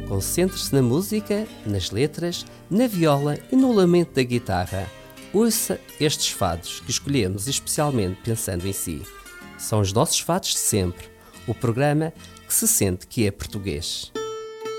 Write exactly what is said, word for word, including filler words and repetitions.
Concentre-se na música, nas letras, na viola e no lamento da guitarra. Ouça estes fados que escolhemos especialmente pensando em si. São os nossos fados de sempre, o programa que se sente que é português.